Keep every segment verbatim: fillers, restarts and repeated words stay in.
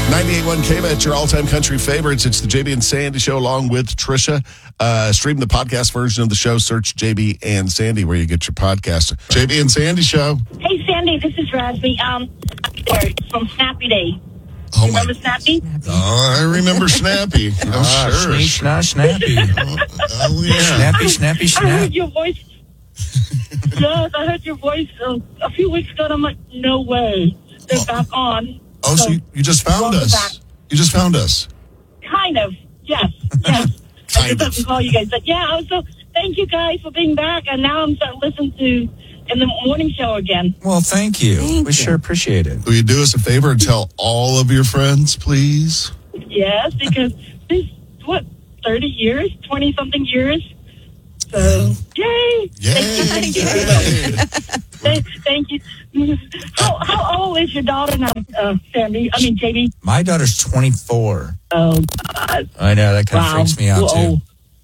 ninety-eight point one K M E T, your all-time country favorites. It's the J B and Sandy Show along with Trisha. Uh, stream the podcast version of the show. Search J B and Sandy where you get your podcast. J B and Sandy Show. Hey, Sandy, this is Rasby um, from Snappy Day. Oh, you my. remember Snappy? Oh, I remember Snappy. Oh, Ah, sure. Snee, schna, snappy. Oh, oh, yeah. Snappy, snappy, I snap. heard your voice. Yes, I heard your voice uh, a few weeks ago, and I'm like, no way. They're Oh. back on. Oh, so you, you just found welcome us. back. You just found us. Kind of. Yes. Yes. I Kind just of. have to call you guys. But yeah, so thank you guys for being back. And now I'm starting to listen to in the morning show again. Well, thank you. Thank we you. sure appreciate it. Will you do us a favor and tell all of your friends, please? Yes, because this, what, thirty years, twenty something years? So, yay! Yay! Thank you. Thank, thank you. How, how old is your daughter now, uh, Sandy? I mean, J B? My daughter's twenty-four. Oh, God. I know, that kind of Wow. freaks me out, Whoa.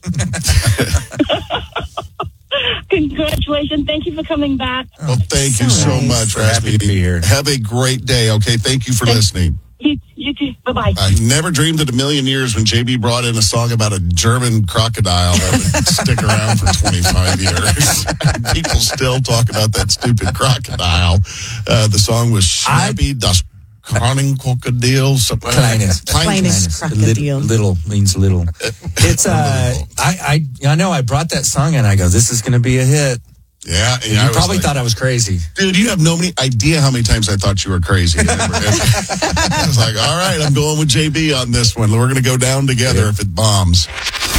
too. Congratulations. Thank you for coming back. Well, thank you so so nice. much, We're happy to be here. Have a great day, okay? Thank you for Thank- listening. You, you too. Bye-bye. I never dreamed in a million years when J B brought in a song about a German crocodile that would stick around for twenty-five years. People still talk about that stupid crocodile. Uh, the song was Snappy, das Kronen-Krokodil. something- Kleines. Kleines Little, crocodile. little means little. It's, uh, I, I, I know I brought that song and I go, this is going to be a hit. Yeah, and You I was probably like, thought I was crazy. dude, you have no many idea how many times I thought you were crazy. I was like, all right, I'm going with J B on this one. We're going to go down together if it bombs.